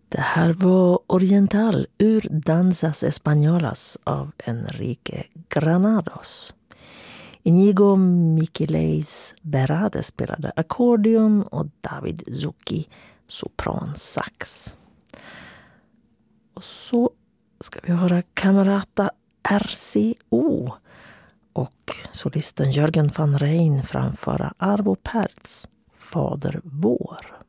Det här var Oriental ur Danzas Españolas av Enrique Granados. Inigo Miquelez Berade spelade ackordion och David Zucchi sopransax. Och så ska vi höra Camerata RCO och solisten Jörgen van Rijn framföra Arvo Pärts Fader vår.